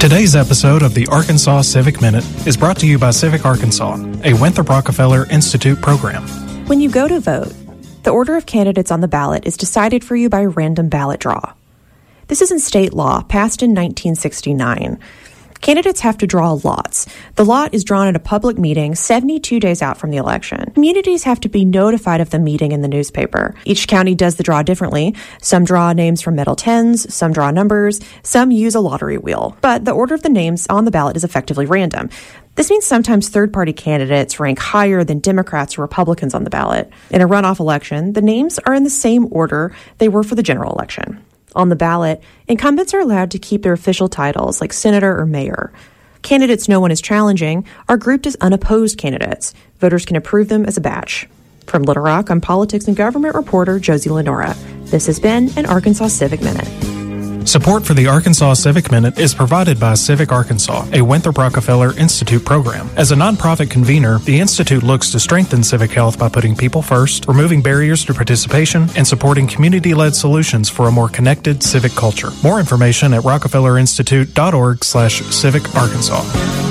Today's episode of the Arkansas Civic Minute is brought to you by Civic Arkansas, a Winthrop Rockefeller Institute program. When you go to vote, the order of candidates on the ballot is decided for you by random ballot draw. This is in state law, passed in 1969. Candidates have to draw lots. The lot is drawn at a public meeting 72 days out from the election. Communities have to be notified of the meeting in the newspaper. Each county does the draw differently. Some draw names from metal tins, some draw numbers, some use a lottery wheel. But the order of the names on the ballot is effectively random. This means sometimes third-party candidates rank higher than Democrats or Republicans on the ballot. In a runoff election, the names are in the same order they were for the general election. On the ballot, incumbents are allowed to keep their official titles like senator or mayor. Candidates no one is challenging are grouped as unopposed candidates. Voters can approve them as a batch. From Little Rock, I'm politics and government reporter Josie Lenora. This has been an Arkansas Civic Minute. Support for the Arkansas Civic Minute is provided by Civic Arkansas, a Winthrop Rockefeller Institute program. As a nonprofit convener, the Institute looks to strengthen civic health by putting people first, removing barriers to participation, and supporting community-led solutions for a more connected civic culture. More information at rockefellerinstitute.org/civicarkansas.